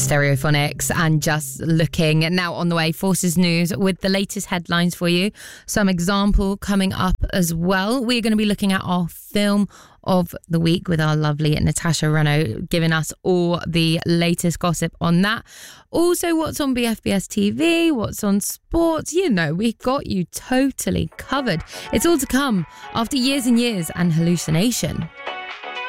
Stereophonics, and just looking now on the way. Forces News with the latest headlines for you. Some example coming up as well. We're going to be looking at our film of the week with our lovely Natasha Renault giving us all the latest gossip on that. Also, what's on BFBS TV, what's on sports. You know, we've got you totally covered. It's all to come after Years and Years and Hallucination.